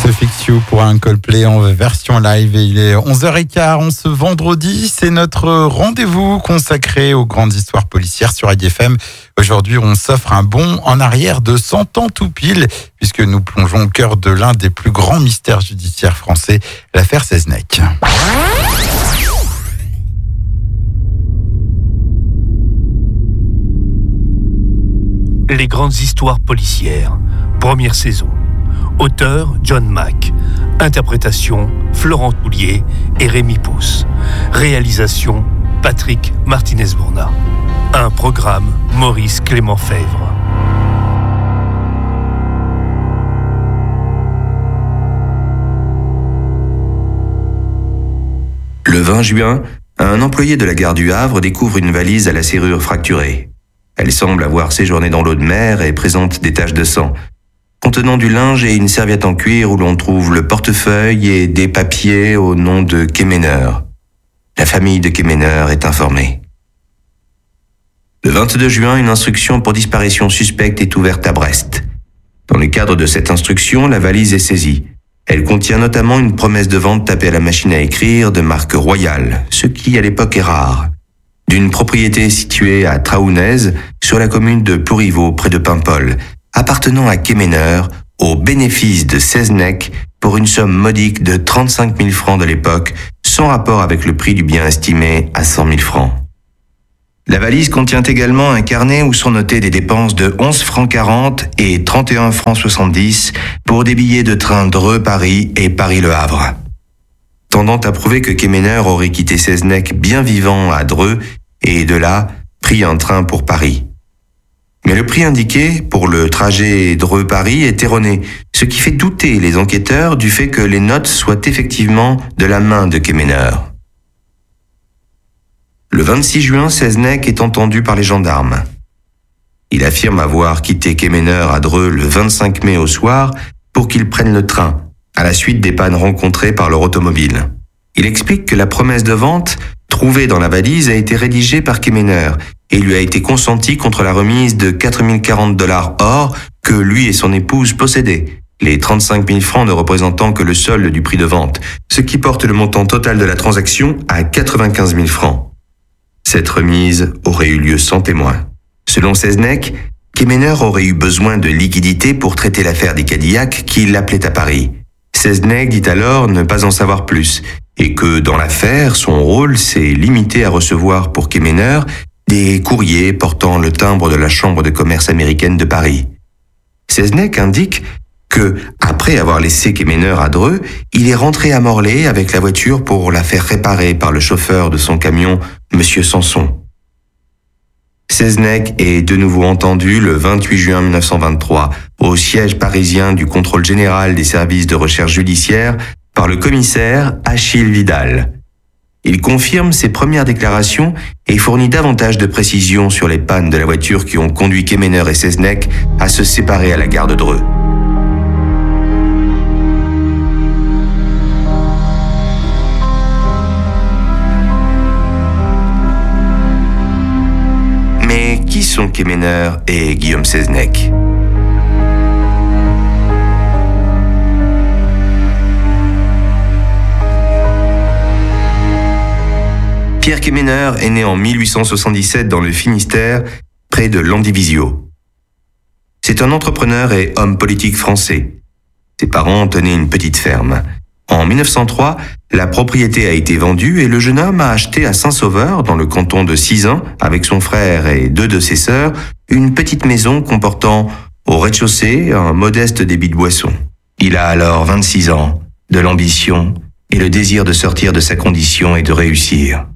To Fix You pour un Coldplay en version live. Et il est 11h15 en ce vendredi. C'est notre rendez-vous consacré aux grandes histoires policières sur IDFM. Aujourd'hui, on s'offre un bond en arrière de 100 ans tout pile, puisque nous plongeons au cœur de l'un des plus grands mystères judiciaires français, l'affaire Seznec. Les grandes histoires policières, première saison. Auteur John Mack. Interprétation Florent Toulier et Rémi Pousse. Réalisation Patrick Martinez-Bourna. Un programme Maurice Clément Fèvre. Le 20 juin, un employé de la gare du Havre découvre une valise à la serrure fracturée. Elle semble avoir séjourné dans l'eau de mer et présente des taches de sang, contenant du linge et une serviette en cuir où l'on trouve le portefeuille et des papiers au nom de Kemener. La famille de Kemener est informée. Le 22 juin, une instruction pour disparition suspecte est ouverte à Brest. Dans le cadre de cette instruction, la valise est saisie. Elle contient notamment une promesse de vente tapée à la machine à écrire de marque Royal, ce qui à l'époque est rare, d'une propriété située à Traounez, sur la commune de Plouriveau, près de Paimpol, appartenant à Kemener, au bénéfice de Seznec, pour une somme modique de 35 000 francs de l'époque, sans rapport avec le prix du bien estimé à 100 000 francs. La valise contient également un carnet où sont notées des dépenses de 11 francs 40 et 31 francs 70 pour des billets de train Dreux-Paris et Paris-Le Havre, tendant à prouver que Kemener aurait quitté Seznec bien vivant à Dreux et de là pris un train pour Paris. Mais le prix indiqué pour le trajet Dreux-Paris est erroné, ce qui fait douter les enquêteurs du fait que les notes soient effectivement de la main de Kemener. Le 26 juin, Seznec est entendu par les gendarmes. Il affirme avoir quitté Kemener à Dreux le 25 mai au soir pour qu'il prenne le train, à la suite des pannes rencontrées par leur automobile. Il explique que la promesse de vente trouvée dans la valise a été rédigée par Kemener et lui a été consentie contre la remise de 4 040 $ or que lui et son épouse possédaient, les 35 000 francs ne représentant que le solde du prix de vente, ce qui porte le montant total de la transaction à 95 000 francs. Cette remise aurait eu lieu sans témoin. Selon Seznec, Kemener aurait eu besoin de liquidités pour traiter l'affaire des Cadillacs qui l'appelaient à Paris. Seznec dit alors ne pas en savoir plus et que dans l'affaire, son rôle s'est limité à recevoir pour Kemener des courriers portant le timbre de la Chambre de commerce américaine de Paris. Seznec indique que, après avoir laissé Kemener à Dreux, il est rentré à Morlaix avec la voiture pour la faire réparer par le chauffeur de son camion, Monsieur Sanson. Seznec est de nouveau entendu le 28 juin 1923 au siège parisien du contrôle général des services de recherche judiciaire par le commissaire Achille Vidal. Il confirme ses premières déclarations et fournit davantage de précisions sur les pannes de la voiture qui ont conduit Kemener et Seznec à se séparer à la gare de Dreux. Mais qui sont Kemener et Guillaume Seznec ? Pierre Kemener est né en 1877 dans le Finistère, près de Landivisiau. C'est un entrepreneur et homme politique français. Ses parents tenaient une petite ferme. En 1903, la propriété a été vendue et le jeune homme a acheté à Saint-Sauveur, dans le canton de Sizun, avec son frère et 2 de ses sœurs, une petite maison comportant au rez-de-chaussée un modeste débit de boissons. Il a alors 26 ans, de l'ambition et le désir de sortir de sa condition et de réussir.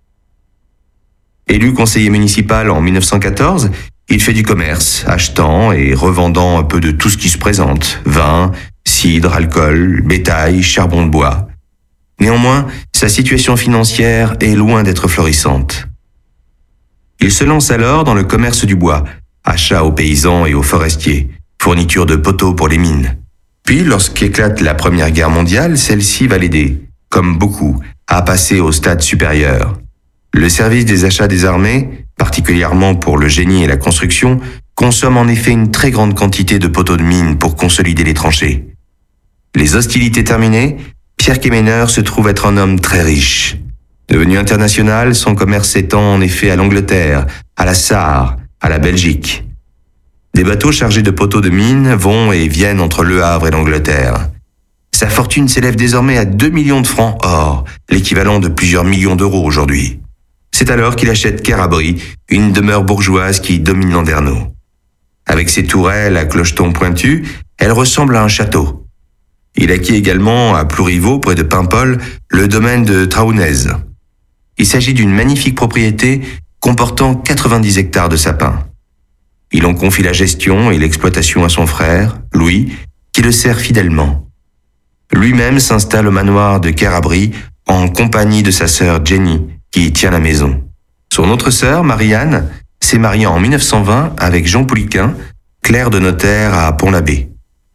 Élu conseiller municipal en 1914, il fait du commerce, achetant et revendant un peu de tout ce qui se présente, vin, cidre, alcool, bétail, charbon de bois. Néanmoins, sa situation financière est loin d'être florissante. Il se lance alors dans le commerce du bois, achat aux paysans et aux forestiers, fourniture de poteaux pour les mines. Puis, lorsqu'éclate la Première Guerre mondiale, celle-ci va l'aider, comme beaucoup, à passer au stade supérieur. Le service des achats des armées, particulièrement pour le génie et la construction, consomme en effet une très grande quantité de poteaux de mine pour consolider les tranchées. Les hostilités terminées, Pierre Quéméner se trouve être un homme très riche. Devenu international, son commerce s'étend en effet à l'Angleterre, à la Sarre, à la Belgique. Des bateaux chargés de poteaux de mine vont et viennent entre Le Havre et l'Angleterre. Sa fortune s'élève désormais à 2 millions de francs or, l'équivalent de plusieurs millions d'euros aujourd'hui. C'est alors qu'il achète Quer-Abri, une demeure bourgeoise qui domine Landerneau. Avec ses tourelles à clochetons pointus, elle ressemble à un château. Il acquit également à Plourivaux, près de Paimpol, le domaine de Traunez. Il s'agit d'une magnifique propriété comportant 90 hectares de sapins. Il en confie la gestion et l'exploitation à son frère, Louis, qui le sert fidèlement. Lui-même s'installe au manoir de Quer-Abri en compagnie de sa sœur Jenny, qui tient la maison. Son autre sœur, Marie-Anne, s'est mariée en 1920 avec Jean Pouliquin, clerc de notaire à Pont-l'Abbé.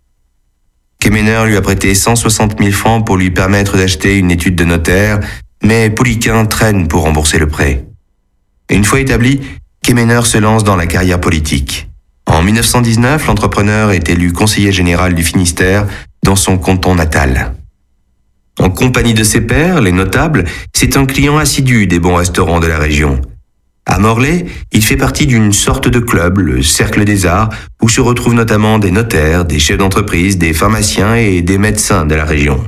Quéméner lui a prêté 160 000 francs pour lui permettre d'acheter une étude de notaire, mais Pouliquin traîne pour rembourser le prêt. Une fois établi, Quéméner se lance dans la carrière politique. En 1919, l'entrepreneur est élu conseiller général du Finistère dans son canton natal. En compagnie de ses pairs, les notables, c'est un client assidu des bons restaurants de la région. À Morlaix, il fait partie d'une sorte de club, le Cercle des Arts, où se retrouvent notamment des notaires, des chefs d'entreprise, des pharmaciens et des médecins de la région.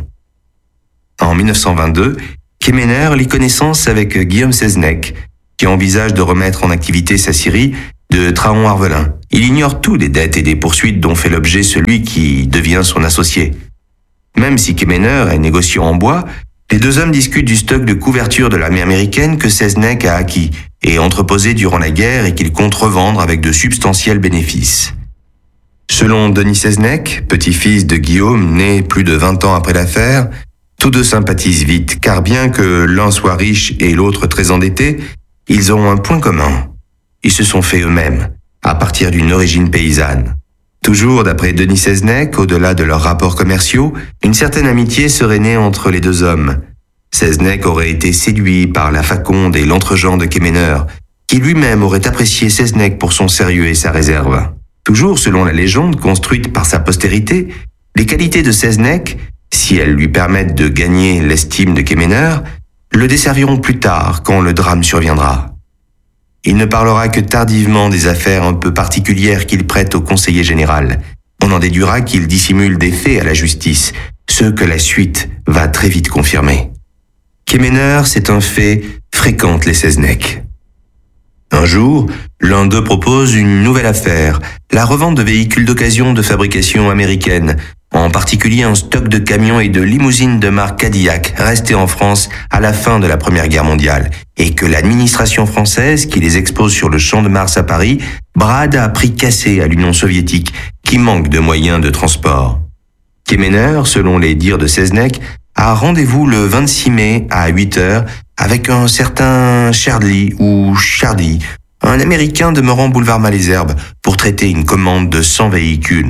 En 1922, Quéméner lit connaissance avec Guillaume Seznec, qui envisage de remettre en activité sa scierie de Traon-Arvelin. Il ignore tout des dettes et des poursuites dont fait l'objet celui qui devient son associé. Même si Quéméner est négociant en bois, les deux hommes discutent du stock de couverture de l'armée américaine que Seznec a acquis et entreposé durant la guerre et qu'il compte revendre avec de substantiels bénéfices. Selon Denis Seznec, petit-fils de Guillaume, né plus de 20 ans après l'affaire, tous deux sympathisent vite, car bien que l'un soit riche et l'autre très endetté, ils ont un point commun. Ils se sont faits eux-mêmes, à partir d'une origine paysanne. Toujours d'après Denis Seznec, au-delà de leurs rapports commerciaux, une certaine amitié serait née entre les deux hommes. Seznec aurait été séduit par la faconde et l'entre-gens de Quéméner, qui lui-même aurait apprécié Seznec pour son sérieux et sa réserve. Toujours selon la légende construite par sa postérité, les qualités de Seznec, si elles lui permettent de gagner l'estime de Quéméner, le desserviront plus tard quand le drame surviendra. Il ne parlera que tardivement des affaires un peu particulières qu'il prête au conseiller général. On en déduira qu'il dissimule des faits à la justice, ce que la suite va très vite confirmer. Quéméner, c'est un fait, fréquente les Seznec. Un jour, l'un d'eux propose une nouvelle affaire, la revente de véhicules d'occasion de fabrication américaine, en particulier un stock de camions et de limousines de marque Cadillac restés en France à la fin de la Première Guerre mondiale, et que l'administration française, qui les expose sur le Champ de Mars à Paris, brade à prix cassé à l'Union soviétique, qui manque de moyens de transport. Quéméner, selon les dires de Seznec, a rendez-vous le 26 mai à 8h avec un certain Shardley ou Chardy, un Américain demeurant boulevard Malesherbes, pour traiter une commande de 100 véhicules.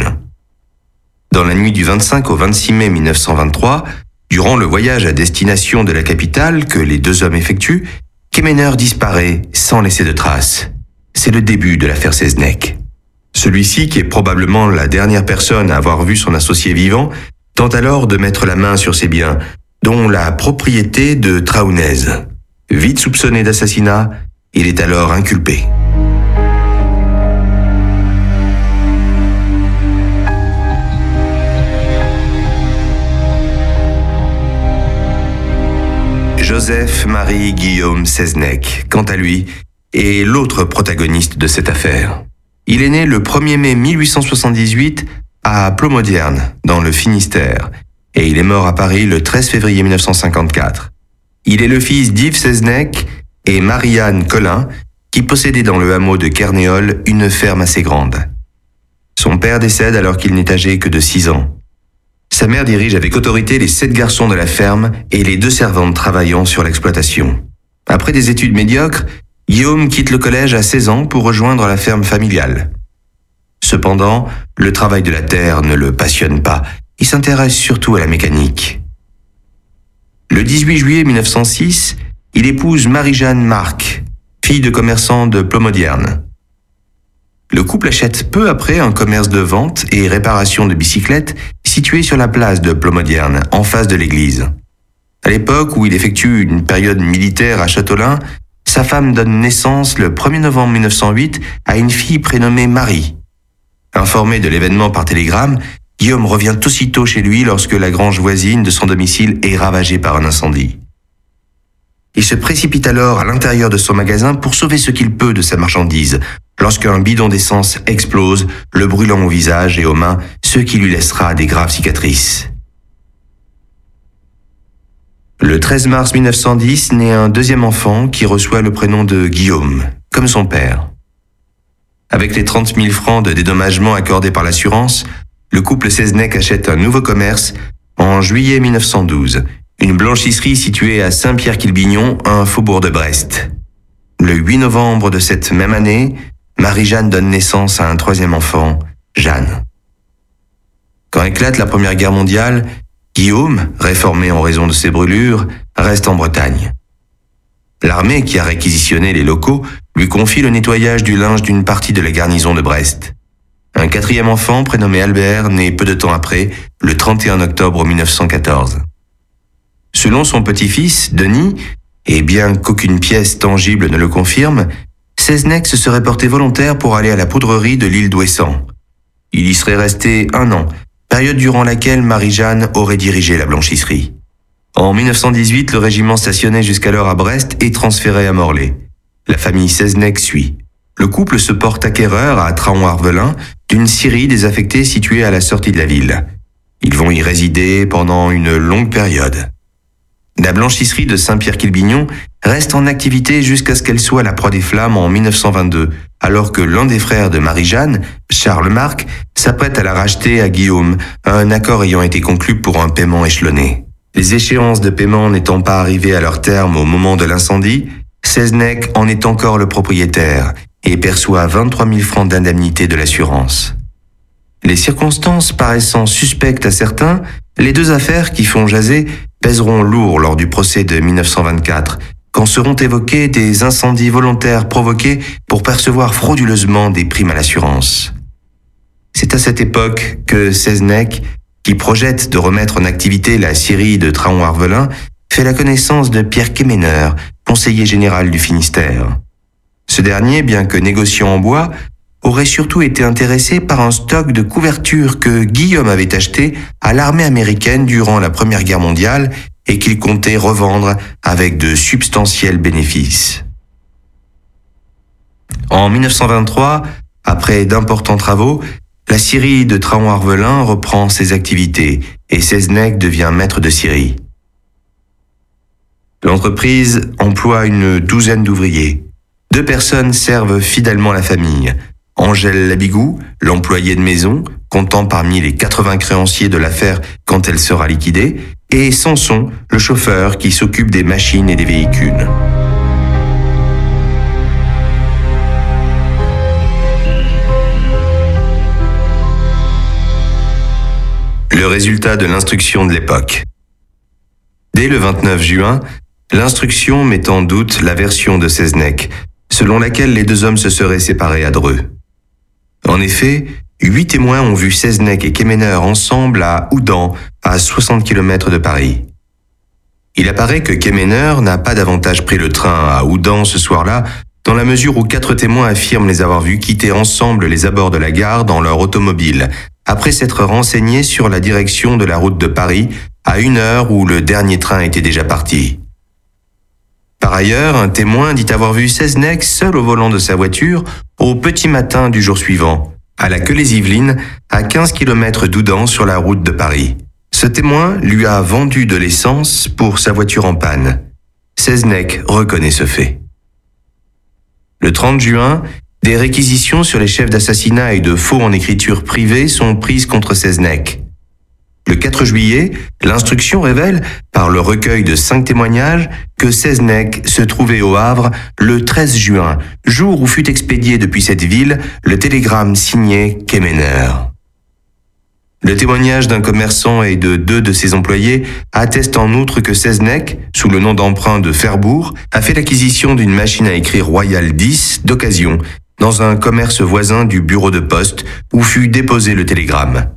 Dans la nuit du 25 au 26 mai 1923, durant le voyage à destination de la capitale que les deux hommes effectuent, Quéméner disparaît sans laisser de traces. C'est le début de l'affaire Seznec. Celui-ci, qui est probablement la dernière personne à avoir vu son associé vivant, tente alors de mettre la main sur ses biens, dont la propriété de Traunez. Vite soupçonné d'assassinat, il est alors inculpé. Joseph-Marie Guillaume Seznec, quant à lui, est l'autre protagoniste de cette affaire. Il est né le 1er mai 1878 à Plomodierne, dans le Finistère, et il est mort à Paris le 13 février 1954. Il est le fils d'Yves Seznec et Marie-Anne Collin, qui possédaient dans le hameau de Kernéol une ferme assez grande. Son père décède alors qu'il n'est âgé que de 6 ans. Sa mère dirige avec autorité les 7 garçons de la ferme et les 2 servantes travaillant sur l'exploitation. Après des études médiocres, Guillaume quitte le collège à 16 ans pour rejoindre la ferme familiale. Cependant, le travail de la terre ne le passionne pas. Il s'intéresse surtout à la mécanique. Le 18 juillet 1906, il épouse Marie-Jeanne Marc, fille de commerçant de Plomodierne. Le couple achète peu après un commerce de vente et réparation de bicyclettes situé sur la place de Plomodierne, en face de l'église. À l'époque où il effectue une période militaire à Châteaulin, sa femme donne naissance le 1er novembre 1908 à une fille prénommée Marie. Informé de l'événement par télégramme, Guillaume revient aussitôt chez lui lorsque la grange voisine de son domicile est ravagée par un incendie. Il se précipite alors à l'intérieur de son magasin pour sauver ce qu'il peut de sa marchandise, lorsqu'un bidon d'essence explose, le brûlant au visage et aux mains, ce qui lui laissera des graves cicatrices. Le 13 mars 1910 naît un deuxième enfant qui reçoit le prénom de Guillaume, comme son père. Avec les 30 000 francs de dédommagement accordés par l'assurance, le couple Seznec achète un nouveau commerce en juillet 1912, une blanchisserie située à Saint-Pierre-Quilbignon, un faubourg de Brest. Le 8 novembre de cette même année, Marie-Jeanne donne naissance à un troisième enfant, Jeanne. Quand éclate la Première Guerre mondiale, Guillaume, réformé en raison de ses brûlures, reste en Bretagne. L'armée, qui a réquisitionné les locaux, lui confie le nettoyage du linge d'une partie de la garnison de Brest. Un quatrième enfant, prénommé Albert, naît peu de temps après, le 31 octobre 1914. Selon son petit-fils, Denis, et bien qu'aucune pièce tangible ne le confirme, Seznec se serait porté volontaire pour aller à la poudrerie de l'île d'Ouessant. Il y serait resté 1 an, période durant laquelle Marie-Jeanne aurait dirigé la blanchisserie. En 1918, le régiment stationnait jusqu'alors à Brest est transféré à Morlaix. La famille Seznec suit. Le couple se porte acquéreur à Traon-Arvelin d'une scierie désaffectée située à la sortie de la ville. Ils vont y résider pendant une longue période. La blanchisserie de Saint-Pierre-Quilbignon reste en activité jusqu'à ce qu'elle soit à la proie des flammes en 1922, alors que l'un des frères de Marie-Jeanne, Charles Marc, s'apprête à la racheter à Guillaume, un accord ayant été conclu pour un paiement échelonné. Les échéances de paiement n'étant pas arrivées à leur terme au moment de l'incendie, Seznec en est encore le propriétaire et perçoit 23 000 francs d'indemnité de l'assurance. Les circonstances paraissant suspectes à certains, les deux affaires qui font jaser pèseront lourd lors du procès de 1924, quand seront évoqués des incendies volontaires provoqués pour percevoir frauduleusement des primes à l'assurance. C'est à cette époque que Seznec, qui projette de remettre en activité la scierie de Traon-Arvelin, fait la connaissance de Pierre Quéméneur, conseiller général du Finistère. Ce dernier, bien que négociant en bois, aurait surtout été intéressé par un stock de couvertures que Guillaume avait acheté à l'armée américaine durant la Première Guerre mondiale et qu'il comptait revendre avec de substantiels bénéfices. En 1923, après d'importants travaux, la scierie de Traon-Arvelin reprend ses activités et Seznec devient maître de scierie. L'entreprise emploie une douzaine d'ouvriers. 2 personnes servent fidèlement la famille. Angèle Labigou, l'employée de maison, comptant parmi les 80 créanciers de l'affaire quand elle sera liquidée, et Samson, le chauffeur qui s'occupe des machines et des véhicules. Le résultat de l'instruction de l'époque. Dès le 29 juin, l'instruction met en doute la version de Seznec, selon laquelle les 2 hommes se seraient séparés à Dreux. En effet, 8 témoins ont vu Seznec et Quéméneur ensemble à Houdan, à 60 km de Paris. Il apparaît que Quéméneur n'a pas davantage pris le train à Houdan ce soir-là, dans la mesure où 4 témoins affirment les avoir vus quitter ensemble les abords de la gare dans leur automobile, après s'être renseignés sur la direction de la route de Paris à 1 heure où le dernier train était déjà parti. Par ailleurs, un témoin dit avoir vu Seznec seul au volant de sa voiture au petit matin du jour suivant, à la Queue-les-Yvelines, à 15 km d'Houdan sur la route de Paris. Ce témoin lui a vendu de l'essence pour sa voiture en panne. Seznec reconnaît ce fait. Le 30 juin, des réquisitions sur les chefs d'assassinat et de faux en écriture privée sont prises contre Seznec. Le 4 juillet, l'instruction révèle, par le recueil de 5 témoignages, que Seznec se trouvait au Havre le 13 juin, jour où fut expédié depuis cette ville le télégramme signé Quéméneur. Le témoignage d'un commerçant et de 2 de ses employés atteste en outre que Seznec, sous le nom d'emprunt de Ferbourg, a fait l'acquisition d'une machine à écrire Royal 10 d'occasion, dans un commerce voisin du bureau de poste où fut déposé le télégramme.